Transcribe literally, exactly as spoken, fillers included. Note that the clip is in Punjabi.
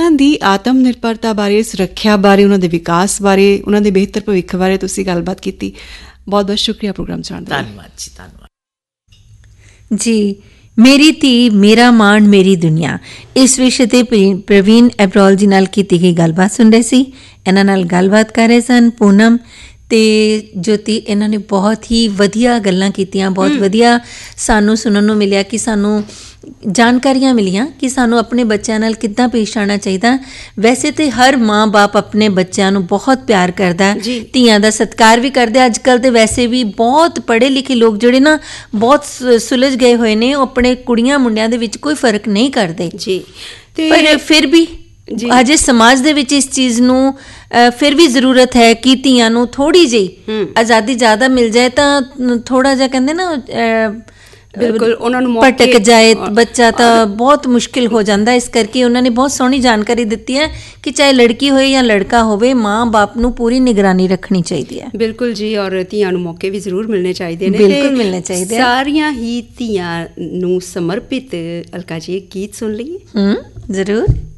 ਧੀਆਂ ਦੀ ਆਤਮ ਨਿਰਭਰਤਾ ਬਾਰੇ, ਸੁਰੱਖਿਆ ਬਾਰੇ, ਉਹਨਾਂ ਦੇ ਵਿਕਾਸ ਬਾਰੇ, ਉਹਨਾਂ ਦੇ ਬਿਹਤਰ ਭਵਿੱਖ ਬਾਰੇ ਤੁਸੀਂ ਗੱਲਬਾਤ ਕੀਤੀ। ਬਹੁਤ ਬਹੁਤ ਸ਼ੁਕਰੀਆ ਪ੍ਰੋਗਰਾਮ ਸੁਣਨ ਦਾ। ਧੰਨਵਾਦ ਜੀ, ਧੰਨਵਾਦ ਜੀ। ਮੇਰੀ ਧੀ ਮੇਰਾ ਮਾਣ ਮੇਰੀ ਦੁਨੀਆ, ਇਸ ਵਿਸ਼ੇ 'ਤੇ ਪ੍ਰਵੀਨ ਐਬਰੋਲ ਜੀ ਨਾਲ ਕੀਤੀ ਗਈ ਗੱਲਬਾਤ ਸੁਣ ਰਹੇ ਸੀ। ਇਹਨਾਂ ਨਾਲ ਗੱਲਬਾਤ ਕਰ ਰਹੇ ਸਨ ਪੂਨਮ ਅਤੇ ਜੋਤੀ। ਇਹਨਾਂ ਨੇ ਬਹੁਤ ਹੀ ਵਧੀਆ ਗੱਲਾਂ ਕੀਤੀਆਂ, ਬਹੁਤ ਵਧੀਆ ਸਾਨੂੰ ਸੁਣਨ ਨੂੰ ਮਿਲਿਆ ਕਿ ਸਾਨੂੰ ਜਾਣਕਾਰੀਆਂ ਮਿਲੀਆਂ ਕਿ ਸਾਨੂੰ ਆਪਣੇ ਬੱਚਿਆਂ ਨਾਲ ਕਿੱਦਾਂ ਪੇਸ਼ ਆਉਣਾ ਚਾਹੀਦਾ। ਵੈਸੇ ਤਾਂ ਹਰ ਮਾਂ ਬਾਪ ਆਪਣੇ ਬੱਚਿਆਂ ਨੂੰ ਬਹੁਤ ਪਿਆਰ ਕਰਦਾ, ਧੀਆਂ ਦਾ ਸਤਿਕਾਰ ਵੀ ਕਰਦੇ। ਅੱਜ ਕੱਲ੍ਹ ਤਾਂ ਵੈਸੇ ਵੀ ਬਹੁਤ ਪੜ੍ਹੇ ਲਿਖੇ ਲੋਕ ਜਿਹੜੇ ਨਾ ਬਹੁਤ ਸੁਲਝ ਗਏ ਹੋਏ ਨੇ, ਉਹ ਆਪਣੇ ਕੁੜੀਆਂ ਮੁੰਡਿਆਂ ਦੇ ਵਿੱਚ ਕੋਈ ਫਰਕ ਨਹੀਂ ਕਰਦੇ ਜੀ। ਪਰ ਫਿਰ ਵੀ ਅਜੇ ਸਮਾਜ ਦੇ ਵਿੱਚ ਇਸ ਚੀਜ਼ ਨੂੰ ਫਿਰ ਵੀ ਜ਼ਰੂਰਤ ਹੈ ਕਿ ਧੀਆਂ ਨੂੰ ਥੋੜ੍ਹੀ ਜਿਹੀ ਆਜ਼ਾਦੀ ਜ਼ਿਆਦਾ ਮਿਲ ਜਾਏ ਤਾਂ ਥੋੜ੍ਹਾ ਜਿਹਾ ਕਹਿੰਦੇ ਨਾ ਬਿਲਕੁਲ ਉਹਨਾਂ ਨੂੰ ਭਟਕ ਜਾਏ ਬੱਚਾ ਤਾਂ ਬਹੁਤ ਮੁਸ਼ਕਿਲ ਹੋ ਜਾਂਦਾ। ਇਸ ਕਰਕੇ ਉਹਨਾਂ ਨੇ ਬਹੁਤ ਸੋਹਣੀ ਜਾਣਕਾਰੀ ਦਿੱਤੀ ਹੈ ਕਿ ਚਾਹੇ ਲੜਕੀ ਹੋਏ ਜਾਂ ਲੜਕਾ ਹੋਵੇ, ਮਾਂ ਬਾਪ ਨੂੰ ਪੂਰੀ ਨਿਗਰਾਨੀ ਰੱਖਣੀ ਚਾਹੀਦੀ ਹੈ। ਬਿਲਕੁਲ ਜੀ, ਔਰ ਧੀਆਂ ਨੂੰ ਮੌਕੇ ਵੀ ਜ਼ਰੂਰ ਮਿਲਣੇ ਚਾਹੀਦੇ ਨੇ, ਬਿਲਕੁਲ ਮਿਲਣੇ ਚਾਹੀਦੇ। ਸਾਰੀਆਂ ਹੀ ਧੀਆਂ ਨੂੰ ਸਮਰਪਿਤ ਅਲਕਾ ਜੀ ਗੀਤ ਸੁਣ ਲਈਏ। ਹੂੰ, ਜ਼ਰੂਰ।